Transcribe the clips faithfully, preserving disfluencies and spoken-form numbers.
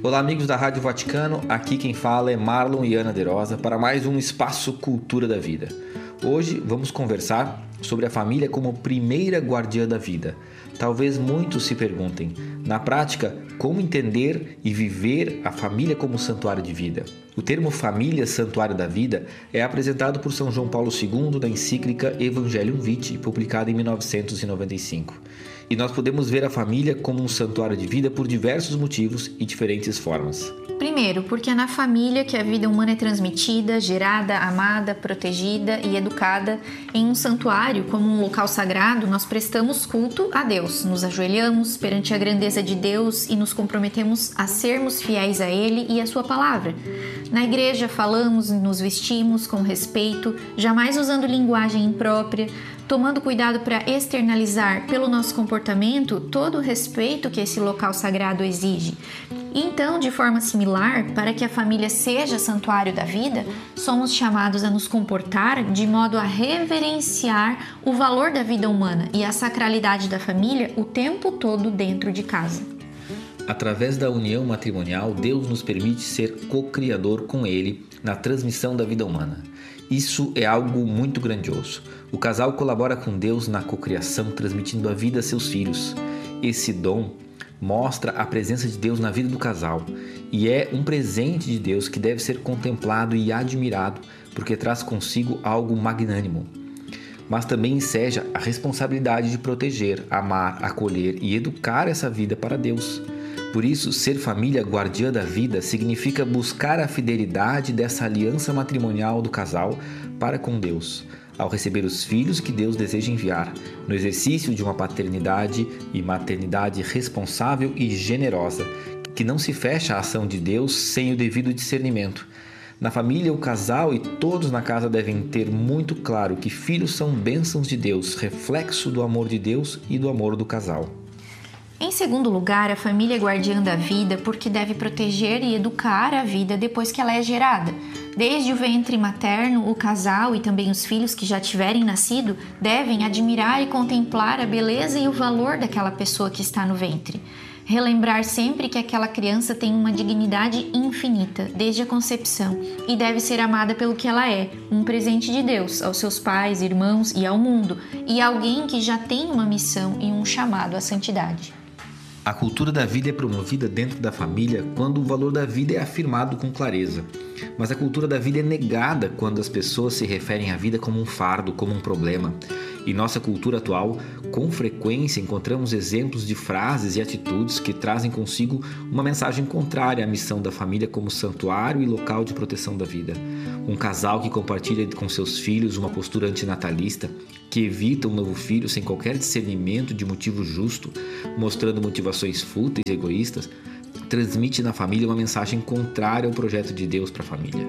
Olá, amigos da Rádio Vaticano, aqui quem fala é Marlon e Ana De Rosa para mais um Espaço Cultura da Vida. Hoje vamos conversar sobre a família como primeira guardiã da vida. Talvez muitos se perguntem, na prática, como entender e viver a família como santuário de vida? O termo família santuário da vida é apresentado por São João Paulo segundo na encíclica Evangelium Vitae, publicada em mil novecentos e noventa e cinco. E nós podemos ver a família como um santuário de vida por diversos motivos e diferentes formas. Primeiro, porque é na família que a vida humana é transmitida, gerada, amada, protegida e educada. Em um santuário, como um local sagrado, nós prestamos culto a Deus, nos ajoelhamos perante a grandeza de Deus e nos comprometemos a sermos fiéis a Ele e a Sua palavra. Na igreja falamos e nos vestimos com respeito, jamais usando linguagem imprópria, tomando cuidado para externalizar pelo nosso comportamento todo o respeito que esse local sagrado exige. Então, de forma similar, para que a família seja santuário da vida, somos chamados a nos comportar de modo a reverenciar o valor da vida humana e a sacralidade da família o tempo todo dentro de casa. Através da união matrimonial, Deus nos permite ser co-criador com Ele na transmissão da vida humana. Isso é algo muito grandioso. O casal colabora com Deus na cocriação, transmitindo a vida a seus filhos. Esse dom mostra a presença de Deus na vida do casal e é um presente de Deus que deve ser contemplado e admirado, porque traz consigo algo magnânimo. Mas também enseja a responsabilidade de proteger, amar, acolher e educar essa vida para Deus. Por isso, ser família guardiã da vida significa buscar a fidelidade dessa aliança matrimonial do casal para com Deus, ao receber os filhos que Deus deseja enviar, no exercício de uma paternidade e maternidade responsável e generosa, que não se fecha à ação de Deus sem o devido discernimento. Na família, o casal e todos na casa devem ter muito claro que filhos são bênçãos de Deus, reflexo do amor de Deus e do amor do casal. Em segundo lugar, a família é guardiã da vida porque deve proteger e educar a vida depois que ela é gerada. Desde o ventre materno, o casal e também os filhos que já tiverem nascido devem admirar e contemplar a beleza e o valor daquela pessoa que está no ventre. Relembrar sempre que aquela criança tem uma dignidade infinita desde a concepção e deve ser amada pelo que ela é, um presente de Deus aos seus pais, irmãos e ao mundo, e alguém que já tem uma missão e um chamado à santidade. A cultura da vida é promovida dentro da família quando o valor da vida é afirmado com clareza. Mas a cultura da vida é negada quando as pessoas se referem à vida como um fardo, como um problema. Em nossa cultura atual, com frequência encontramos exemplos de frases e atitudes que trazem consigo uma mensagem contrária à missão da família como santuário e local de proteção da vida. Um casal que compartilha com seus filhos uma postura antinatalista, que evita um novo filho sem qualquer discernimento de motivo justo, mostrando motivações fúteis e egoístas, transmite na família uma mensagem contrária ao projeto de Deus para a família.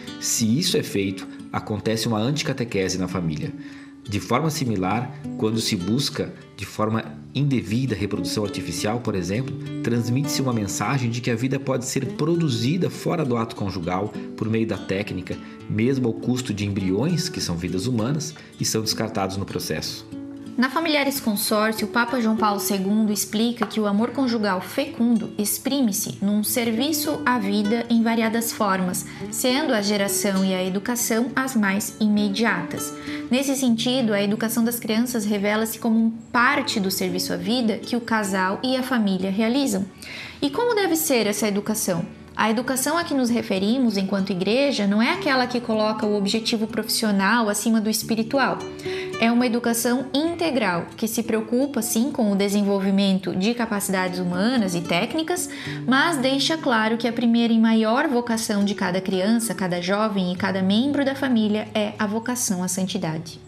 Se isso é feito, acontece uma anticatequese na família. De forma similar, quando se busca de forma indevida a reprodução artificial, por exemplo, transmite-se uma mensagem de que a vida pode ser produzida fora do ato conjugal por meio da técnica, mesmo ao custo de embriões, que são vidas humanas, e são descartados no processo. Na Familiares Consórcio, o Papa João Paulo segundo explica que o amor conjugal fecundo exprime-se num serviço à vida em variadas formas, sendo a geração e a educação as mais imediatas. Nesse sentido, a educação das crianças revela-se como parte do serviço à vida que o casal e a família realizam. E como deve ser essa educação? A educação a que nos referimos enquanto igreja não é aquela que coloca o objetivo profissional acima do espiritual. É uma educação integral, que se preocupa sim com o desenvolvimento de capacidades humanas e técnicas, mas deixa claro que a primeira e maior vocação de cada criança, cada jovem e cada membro da família é a vocação à santidade.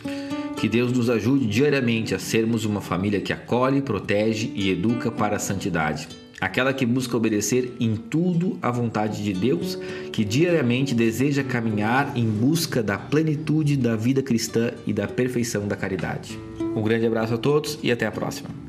Que Deus nos ajude diariamente a sermos uma família que acolhe, protege e educa para a santidade. Aquela que busca obedecer em tudo à vontade de Deus, que diariamente deseja caminhar em busca da plenitude da vida cristã e da perfeição da caridade. Um grande abraço a todos e até a próxima.